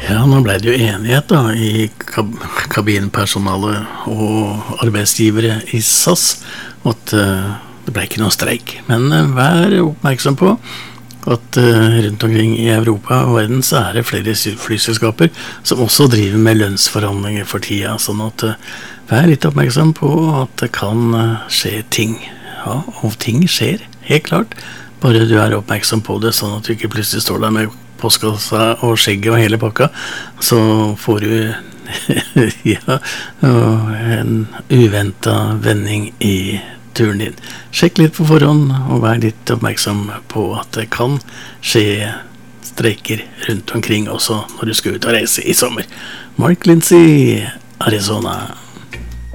Ja, nå ble det jo enighet da i kabinpersonalet og arbeidsgivere i SAS at det ble ikke noe streik. Men vær oppmerksom på at rundt omkring i Europa og verden så det flere flyselskaper som også driver med lønnsforhandlinger for tida, sånn at vær litt oppmerksom på at det kan skje ting. Ja, og ting skjer, helt klart. Bare du oppmerksom på det, sånn at du ikke plutselig står der med postkassa og skjegget og hele pakka, så får du ja, en uventet vending i turen din. Sjekk litt på forhånd og vær litt oppmerksom på at det kan skje streiker rundt omkring også når du skal ut og reise i sommer. Mark Lindsay, Arizona.